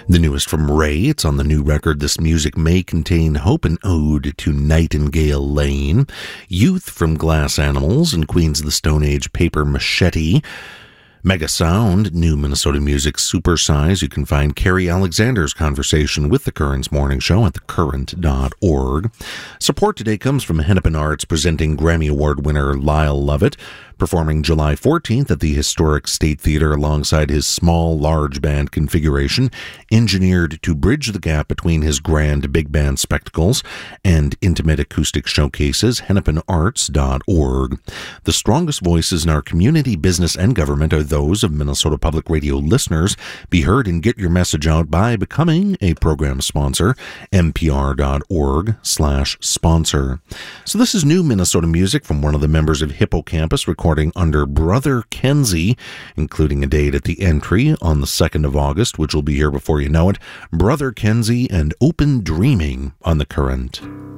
The newest from Ray, it's on the new record. This music may contain Hope and Ode to Nightingale Lane. Youth from Glass Animals and Queens of the Stone Age, Paper Machete. Mega Sound, new Minnesota music, Supersize. You can find Carrie Alexander's conversation with The Current's morning show at thecurrent.org. Support today comes from Hennepin Arts, presenting Grammy Award winner Lyle Lovett, performing July 14th at the Historic State Theater alongside his small, large band configuration, engineered to bridge the gap between his grand big band spectacles and intimate acoustic showcases. HennepinArts.org. The strongest voices in our community, business, and government are those of Minnesota Public Radio listeners. Be heard and get your message out by becoming a program sponsor. NPR.org/sponsor. So this is new Minnesota music from one of the members of Hippocampus, recording under Brother Kenzie, including a date at the entry on the 2nd of August, which will be here before you know it. Brother Kenzie and Open Dreaming on The Current.